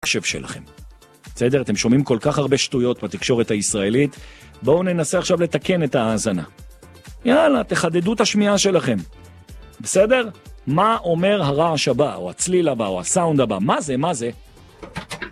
הקשב שלכם. בסדר? אתם שומעים כל כך הרבה שטויות בתקשורת הישראלית, בואו ננסה עכשיו לתקן את ההאזנה. יאללה, תחדדו את השמיעה שלכם. בסדר? מה אומר הרעש הבא, או הצליל הבא, או הסאונד הבא? מה זה?